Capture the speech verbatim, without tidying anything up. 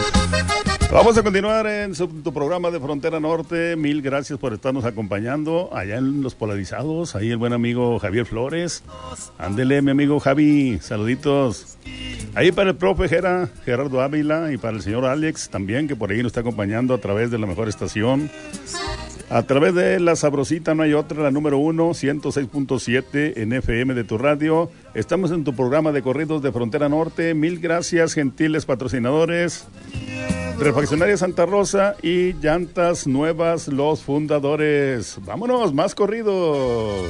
Vamos a continuar en su, tu programa de Frontera Norte. Mil gracias por estarnos acompañando allá en Los Polarizados. Ahí el buen amigo Javier Flores. Ándele, mi amigo Javi, saluditos. Ahí para el profe Gera, Gerardo Ávila, y para el señor Alex también, que por ahí nos está acompañando a través de la mejor estación. A través de La Sabrosita, no hay otra, la número uno, ciento seis punto siete en F M de tu radio. Estamos en tu programa de corridos de Frontera Norte. Mil gracias, gentiles patrocinadores. Refaccionaria Santa Rosa y Llantas Nuevas, los fundadores. Vámonos, más corridos.